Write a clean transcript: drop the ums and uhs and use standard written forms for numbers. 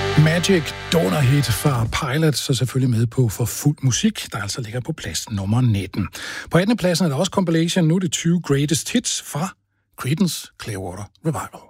Magic Donor Hit fra Pilots, så selvfølgelig med på For Fuld Musik, der altså ligger på plads nummer 19. På 18. pladsen er der også compilation, nu er det 20 Greatest Hits fra Creedence Clearwater Revival.